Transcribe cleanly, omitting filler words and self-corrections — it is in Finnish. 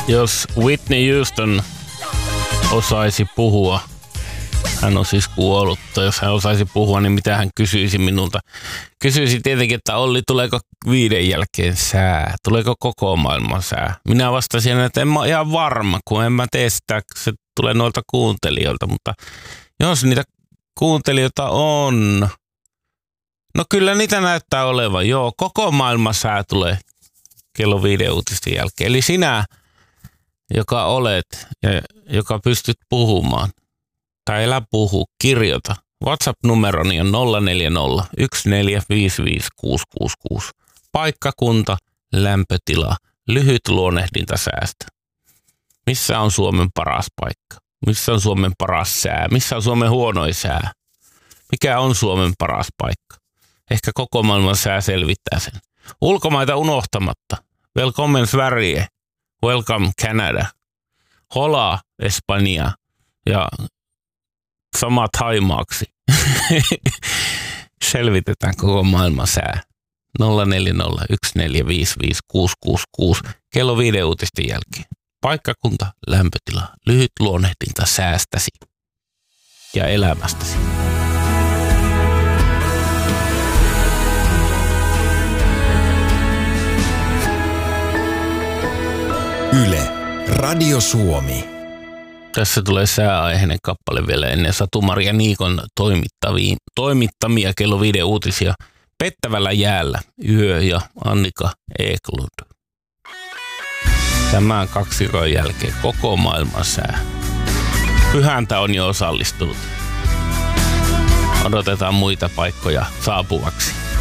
Jos Whitney Houston osaisi puhua, hän on siis kuollut, jos hän osaisi puhua, niin mitä hän kysyisi minulta? Kysyisi tietenkin, että Olli, tuleeko 5 jälkeen sää? Tuleeko koko maailman sää? Minä vastasin, että en mä ole ihan varma, kun en mä tee sitä, se tulee noilta kuuntelijoilta, mutta jos niitä kuuntelijoita on, no kyllä niitä näyttää olevan. Joo, koko maailman sää tulee kello 5 uutisten jälkeen. Eli sinä, joka olet ja joka pystyt puhumaan, tai älä puhu, kirjoita. WhatsApp-numeroni on 040 1455666. Paikkakunta, lämpötila, lyhyt luonnehdinta säästä. Missä on Suomen paras paikka? Missä on Suomen paras sää? Missä on Suomen huonoin sää? Mikä on Suomen paras paikka? Ehkä koko maailman sää selvittää sen. Ulkomaita unohtamatta. Welcome Sverige. Welcome Canada. Hola Espanja. Ja sama Taimaaksi. Selvitetään koko maailman sää. 040 1455666. Kello 5 uutisten jälkeen. Paikkakunta, lämpötila, lyhyt luonnehdinta säästäsi ja elämästäsi. Yle, Radio Suomi. Tässä tulee sääaiheinen kappale vielä ennen Satu-Maria Niikon toimittamia kello 5 uutisia. Pettävällä jäällä, Yö ja Annika Eklund. Tämän kaksikon jälkeen koko maailman sää. Pyhäntä on jo osallistunut. Odotetaan muita paikkoja saapuvaksi.